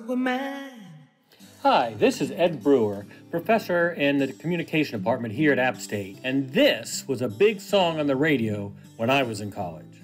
were mine. Hi, this is Ed Brewer, professor in the communication department here at App State, and this was a big song on the radio when I was in college.